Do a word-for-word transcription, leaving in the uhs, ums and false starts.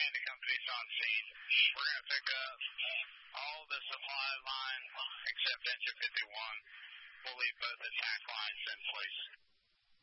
command companies on scene. We're going to pick up all the supply lines except engine fifty-one. We'll leave both attack lines in place.